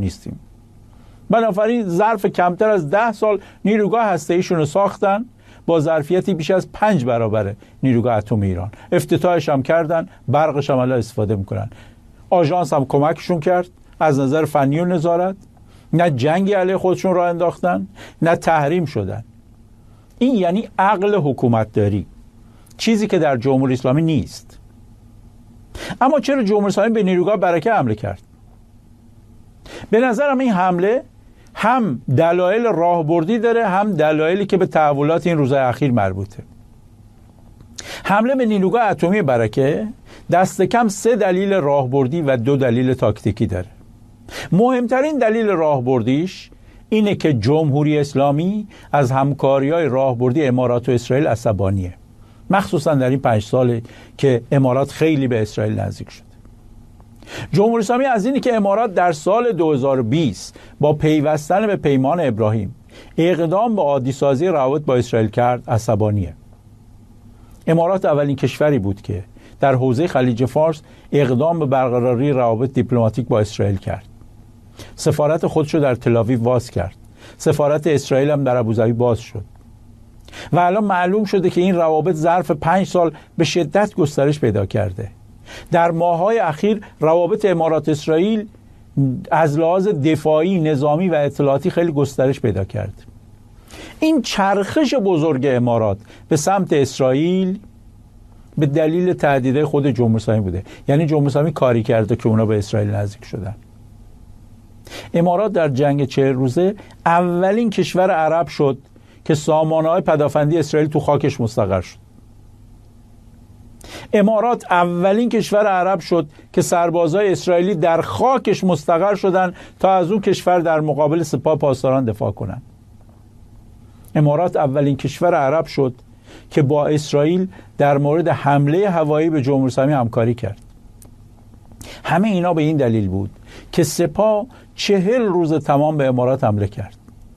نیستیم. بنابراین ظرف کمتر از 10 سال نیروگاه هسته‌ایشون رو ساختن با ظرفیتی بیش از 5 برابر نیروگاه اتمی ایران. افتتاحش هم کردن، برقش هم الان استفاده میکنن. آژانس هم کمکشون کرد از نظر فنی و نظارت. نه جنگی علیه خودشون راه انداختن، نه تحریم شدن. این یعنی عقل حکومتداری، چیزی که در جمهوری اسلامی نیست. اما چرا جمهوری اسلامی به نیروگاه برکه حمله کرد؟ به نظرم این حمله هم دلایل راهبردی داره، هم دلایلی که به تحولات این روزهای اخیر مربوطه. حمله به نیروگاه اتمی برکه دست کم 3 دلیل راهبردی و 2 دلیل تاکتیکی داره. مهمترین دلیل راهبردیش اینه که جمهوری اسلامی از همکاری‌های راهبردی امارات و اسرائیل عصبانیه، مخصوصا در این 5 سال که امارات خیلی به اسرائیل نزدیک شد. جمهوری اسلامی از اینی که امارات در سال 2020 با پیوستن به پیمان ابراهیم اقدام به عادی سازی روابط با اسرائیل کرد عصبانیه. امارات اولین کشوری بود که در حوزه خلیج فارس اقدام به برقراری روابط دیپلماتیک با اسرائیل کرد. سفارت خودشو در تل‌آویو باز کرد. سفارت اسرائیل هم در ابوظبی باز شد. و الان معلوم شده که این روابط ظرف 5 سال به شدت گسترش پیدا کرده. در ماه‌های اخیر روابط امارات اسرائیل از لحاظ دفاعی، نظامی و اطلاعاتی خیلی گسترش پیدا کرد. این چرخش بزرگ امارات به سمت اسرائیل به دلیل تهدیدهای خود جمهوری اسلامی بوده. یعنی جمهوری اسلامی کاری کرده که اونا به اسرائیل نزدیک شدن. امارات در جنگ 40 روزه اولین کشور عرب شد که سامانه‌های پدافندی اسرائیل تو خاکش مستقر شد. امارات اولین کشور عرب شد که سربازای اسرائیلی در خاکش مستقر شدن تا از اون کشور در مقابل سپاه پاسداران دفاع کنن. امارات اولین کشور عرب شد که با اسرائیل در مورد حمله هوایی به جمهوری اسلامی همکاری کرد. همه اینا به این دلیل بود که سپاه 40 روز تمام به امارات حمله کرد.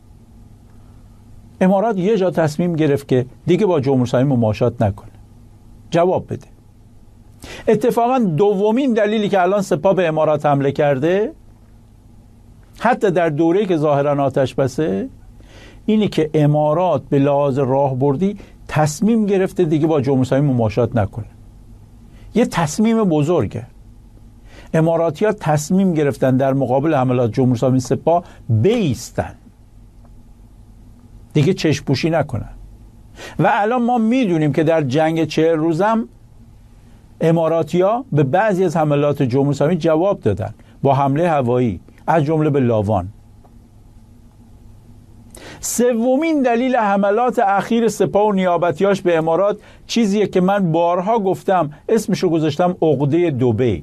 امارات یه جا تصمیم گرفت که دیگه با جمهوری اسلامی مماشات نکنه، جواب بده. اتفاقا دومین دلیلی که الان سپاه به امارات حمله کرده، حتی در دوره‌ای که ظاهرا آتش بسه، اینی که امارات به لحاظ راهبردی تصمیم گرفته دیگه با جمهوری اسلامی مماشات نکنه. یه تصمیم بزرگه. اماراتی‌ها تصمیم گرفتن در مقابل حملات جمهوری اسلامی سپاه بایستن، دیگه چشم پوشی نکنن. و الان ما میدونیم که در جنگ 40 روزم اماراتی‌ها به بعضی از حملات جمهوری اسلامی جواب دادن با حمله هوایی، از جمله به لاوان. سومین دلیل حملات اخیر سپاه و نیابتیاش به امارات چیزیه که من بارها گفتم، اسمشو گذاشتم عقده دبی.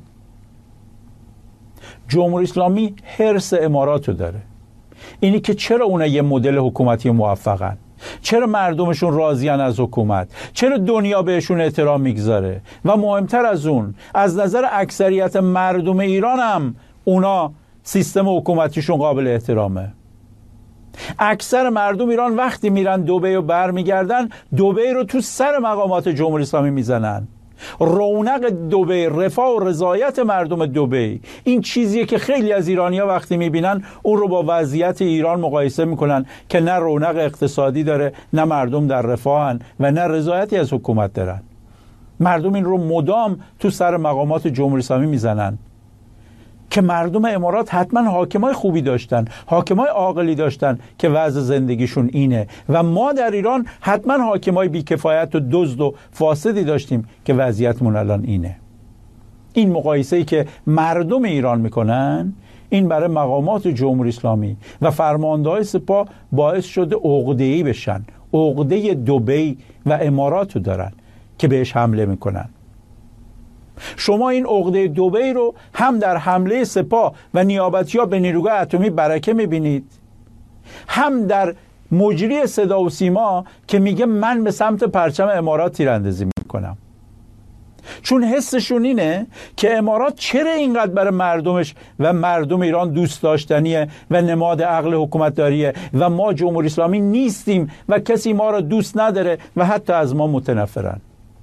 جمهوری اسلامی حرص اماراتو داره، اینی که چرا اونا یه مدل حکومتی موفقن، چرا مردمشون راضیان از حکومت، چرا دنیا بهشون احترام میگذاره، و مهمتر از اون از نظر اکثریت مردم ایران هم اونا سیستم حکومتیشون قابل احترامه. اکثر مردم ایران وقتی میرن دبی و برمیگردن، دبی رو تو سر مقامات جمهوری اسلامی میزنن. رونق دبی، رفاه و رضایت مردم دبی، این چیزیه که خیلی از ایرانی‌ها وقتی میبینن اون رو با وضعیت ایران مقایسه میکنن که نه رونق اقتصادی داره، نه مردم در رفاهن و نه رضایتی از حکومت دارن. مردم این رو مدام تو سر مقامات جمهوری اسلامی میزنن که مردم امارات حتما حاکمای خوبی داشتن، حاکمای عاقلی داشتن که وضع زندگیشون اینه، و ما در ایران حتما حاکمای بیکفایت و دزد و فاسدی داشتیم که وضعیتمون الان اینه. این مقایسه‌ای که مردم ایران میکنن، این برای مقامات جمهوری اسلامی و فرمانده‌های سپاه باعث شده عقده‌ای بشن. عقده دبی و اماراتو دارن که بهش حمله میکنن. شما این عقده دبی رو هم در حمله سپاه و نیابتی‌ها به نیروگاه اتمی برکه میبینید، هم در مجری صدا و سیما که میگه من به سمت پرچم امارات تیراندازی میکنم. چون حسشون اینه که امارات چرا اینقدر برای مردمش و مردم ایران دوست داشتنیه و نماد عقل حکومتداریه و ما جمهوری اسلامی نیستیم و کسی ما را دوست نداره و حتی از ما متنفرن.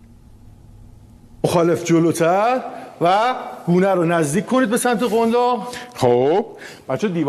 مخالف جلوتر و گونه رو نزدیک کنید به سمت قنداق. خب بچه